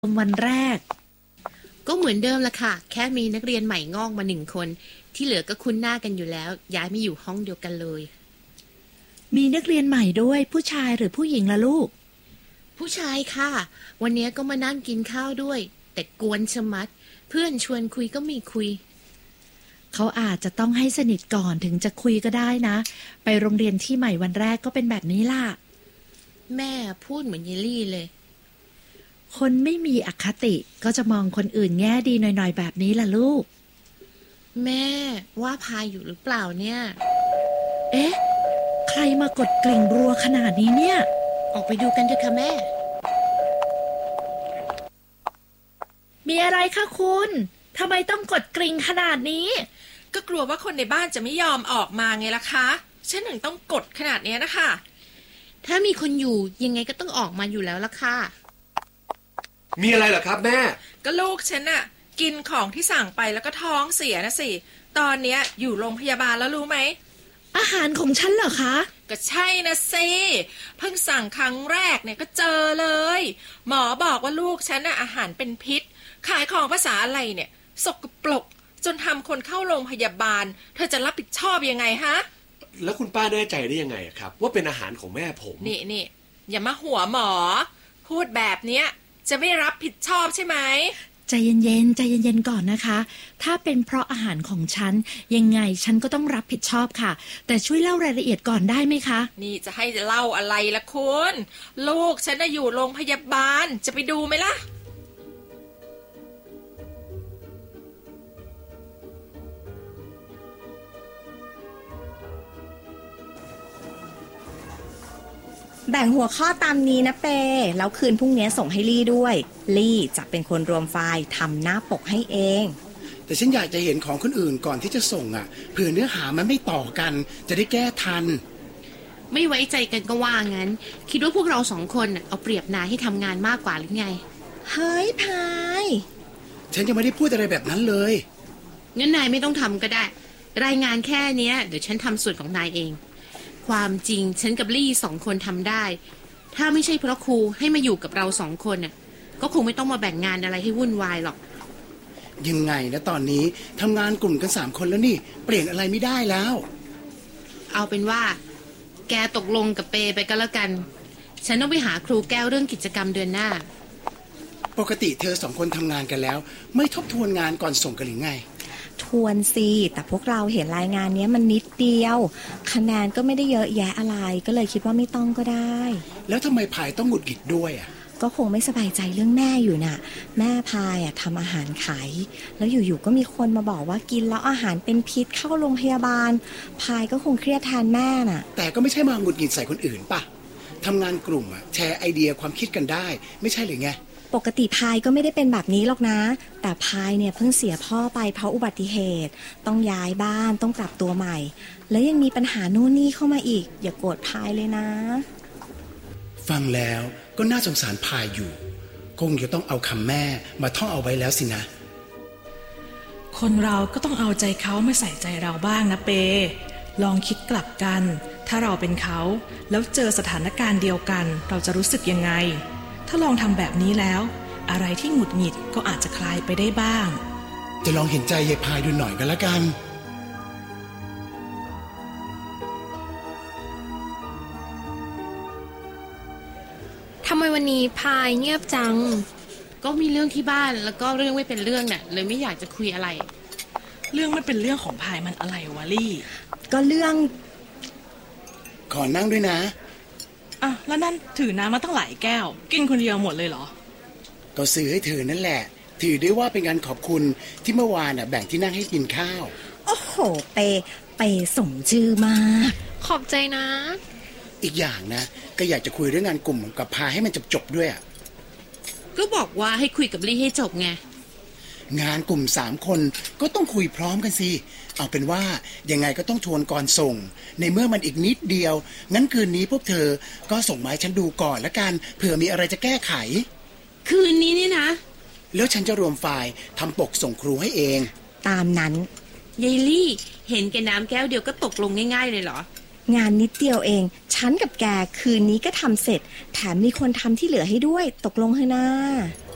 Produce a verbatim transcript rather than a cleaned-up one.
วันแรกก็เหมือนเดิมละค่ะแค่มีนักเรียนใหม่งอกมาหนึ่งคนที่เหลือก็คุ้นหน้ากันอยู่แล้วย้ายมาอยู่ห้องเดียวกันเลยมีนักเรียนใหม่ด้วยผู้ชายหรือผู้หญิงล่ะลูกผู้ชายค่ะวันนี้ก็มานั่งกินข้าวด้วยแต่กวนชะมัดเพื่อนชวนคุยก็ไม่คุยเขาอาจจะต้องให้สนิทก่อนถึงจะคุยก็ได้นะไปโรงเรียนที่ใหม่วันแรกก็เป็นแบบนี้ล่ะแม่พูดเหมือนเยลลี่เลยคนไม่มีอคติก็จะมองคนอื่นแง่ดีหน่อยๆแบบนี้ล่ะลูกแม่ว่าพายอยู่หรือเปล่าเนี่ยเอ๊ะใครมากดกริ่งรัวขนาดนี้เนี่ยออกไปดูกันเถอะค่ะแม่มีอะไรคะคุณทำไมต้องกดกริ่งขนาดนี้ก็กลัวว่าคนในบ้านจะไม่ยอมออกมาไงล่ะคะฉันถึงต้องกดขนาดนี้นะคะถ้ามีคนอยู่ยังไงก็ต้องออกมาอยู่แล้วล่ะค่ะมีอะไรเหรอครับแม่ก็ลูกฉันน่ะกินของที่สั่งไปแล้วก็ท้องเสียนะสิตอนเนี้ยอยู่โรงพยาบาลแล้วรู้ไหมอาหารของฉันเหรอคะก็ใช่นะสิเพิ่งสั่งครั้งแรกเนี่ยก็เจอเลยหมอบอกว่าลูกฉันน่ะอาหารเป็นพิษขายของภาษาอะไรเนี่ยสกปรกจนทำคนเข้าโรงพยาบาลเธอจะรับผิดชอบยังไงฮะแล้วคุณป้าแน่ใจได้ยังไงครับว่าเป็นอาหารของแม่ผมนี่นี่อย่ามาหัวหมอพูดแบบเนี้ยจะไม่รับผิดชอบใช่ไหมใจเย็นๆใจเย็นๆก่อนนะคะถ้าเป็นเพราะอาหารของฉันยังไงฉันก็ต้องรับผิดชอบค่ะแต่ช่วยเล่ารายละเอียดก่อนได้ไหมคะนี่จะให้เล่าอะไรล่ะคุณลูกฉันน่ะอยู่โรงพยาบาลจะไปดูไหมล่ะแบ่งหัวข้อตามนี้นะเปแล้วคืนพรุ่งนี้ส่งให้ลี่ด้วยลี่จะเป็นคนรวมไฟล์ทำหน้าปกให้เองแต่ฉันอยากจะเห็นของคนอื่นก่อนที่จะส่งอ่ะเผื่อเนื้อหามันไม่ต่อกันจะได้แก้ทันไม่ไว้ใจกันก็ว่างั้นคิดว่าพวกเราสองคนเอาเปรียบนายให้ทำงานมากกว่าหรือไงเฮ้ยพายฉันยังไม่ได้พูดอะไรแบบนั้นเลยงั้นนายไม่ต้องทำก็ได้รายงานแค่นี้เดี๋ยวฉันทำส่วนของนายเองความจริงฉันกับลี่สองคนทำได้ถ้าไม่ใช่เพราะครูให้มาอยู่กับเราสองคนน่ะก็คงไม่ต้องมาแบ่งงานอะไรให้วุ่นวายหรอกยังไงนะตอนนี้ทำงานกลุ่มกันสามคนแล้วนี่เปลี่ยนอะไรไม่ได้แล้วเอาเป็นว่าแกตกลงกับเปไปก็แล้วกันฉันต้องไปหาครูแก้วเรื่องกิจกรรมเดือนหน้าปกติเธอสองคนทำงานกันแล้วไม่ทบทวนงานก่อนส่งกันหรือไงทวนสิแต่พวกเราเห็นรายงานนี้มันนิดเดียวคะแนนก็ไม่ได้เยอะแยะอะไรก็เลยคิดว่าไม่ต้องก็ได้แล้วทำไมพายต้องหงุดหงิดด้วยอ่ะก็คงไม่สบายใจเรื่องแม่อยู่น่ะแม่พายอ่ะทำอาหารขายแล้วอยู่ๆก็มีคนมาบอกว่ากินแล้วอาหารเป็นพิษเข้าโรงพยาบาลพายก็คงเครียดแทนแม่น่ะแต่ก็ไม่ใช่มาหงุดหงิดใส่คนอื่นป่ะทำงานกลุ่มอ่ะแชร์ไอเดียความคิดกันได้ไม่ใช่หรือไงปกติพายก็ไม่ได้เป็นแบบนี้หรอกนะแต่พายเนี่ยเพิ่งเสียพ่อไปเพราะอุบัติเหตุต้องย้ายบ้านต้องปรับตัวใหม่แล้วยังมีปัญหาโน่นนี่เข้ามาอีกอย่าโกรธพายเลยนะฟังแล้วก็น่าสงสารพายอยู่คงจะต้องเอาคำแม่มาท่องเอาไว้แล้วสินะคนเราก็ต้องเอาใจเขามาใส่ใจเราบ้างนะเปลองคิดกลับกันถ้าเราเป็นเขาแล้วเจอสถานการณ์เดียวกันเราจะรู้สึกยังไงถ้าลองทำแบบนี้แล้วอะไรที่หงุดหงิดก็อาจจะคลายไปได้บ้างจะลองเห็นใจยายพายดูหน่อยกันละกันทำไมวันนี้พายเงียบจังก็มีเรื่องที่บ้านแล้วก็เรื่องไม่เป็นเรื่องน่ะเลยไม่อยากจะคุยอะไรเรื่องไม่เป็นเรื่องของพายมันอะไรวะลี่ก็เรื่องขอนั่งด้วยนะอ่ะแล้วนั่นถือน้ำมาตั้งหลายแก้วกินคนเดียวหมดเลยเหรอก็ซื้อให้เธอนั่นแหละถือได้ว่าเป็นการขอบคุณที่เมื่อวานน่ะแบ่งที่นั่งให้กินข้าวโอ้โหเปเปสมชื่อมากขอบใจนะอีกอย่างนะก็อยากจะคุยเรื่องงานกลุ่มกับพาให้มันจบๆด้วยอ่ะก็บอกว่าให้คุยกับลี่ให้จบไงงานกลุ่มสามคนก็ต้องคุยพร้อมกันสิเอาเป็นว่ายังไงก็ต้องทวนก่อนส่งในเมื่อมันอีกนิดเดียวงั้นคืนนี้พวกเธอก็ส่งมาให้ฉันดูก่อนละกันเผื่อมีอะไรจะแก้ไขคืนนี้นี่นะแล้วฉันจะรวมไฟล์ทำปกส่งครูให้เองตามนั้นยายลี่เห็นแกน้ำแก้วเดียวก็ตกลงง่ายๆเลยเหรองานนิดเดียวเองฉันกับแกคืนนี้ก็ทำเสร็จแถมมีคนทำที่เหลือให้ด้วยตกลงเถอะนะ